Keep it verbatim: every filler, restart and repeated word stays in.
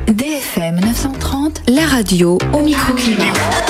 D F M neuf cent trente, la radio au microclimat.